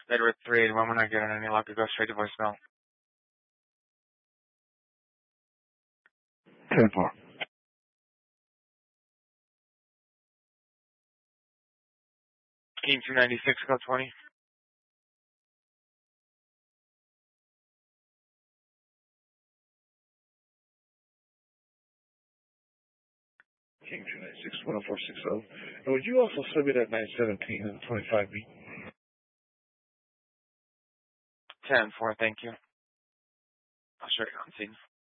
Edward 381, we're not getting any luck. It goes straight to voicemail. 10-4. King 296, call 20. King 296-10460. And would you also send me that 917 and 25B? 10-4, thank you. I'll show you on scene.